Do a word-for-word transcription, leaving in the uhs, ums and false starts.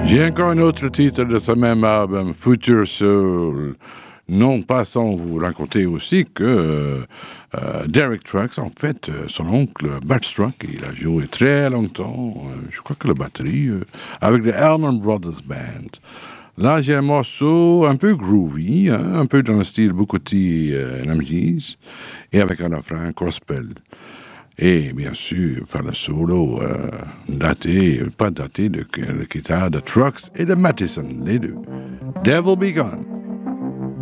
J'ai encore un autre titre de ce même album, Future Soul. Non pas sans vous raconter aussi que euh, euh, Derek Trucks, en fait, euh, son oncle Bert Truck, il a joué très longtemps, euh, je crois que la batterie, euh, avec le Allman Brothers Band. Là, j'ai un morceau un peu groovy, hein, un peu dans le style Booker T euh, and M Gs, et avec un refrain gospel. Et bien sûr, faire le solo euh, daté, pas daté, de la guitare de Trucks et de Mattison, les deux. Devil Be Gone.